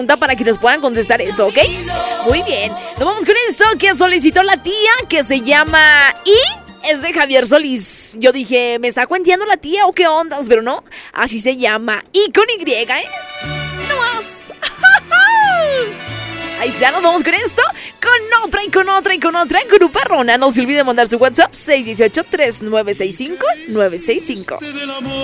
para que nos puedan contestar eso, ¿ok? Muy bien. Nos vamos con esto que solicitó la tía, que se llama Y. Es de Javier Solís. Yo dije, ¿me está cuenteando la tía o qué ondas? Pero no, así se llama. Y con Y, ¿eh? No más. Ahí está, nos vamos con esto. Con otra y con otra y con otra. Grupo Perrona. No se olvide mandar su WhatsApp 618-3965-965.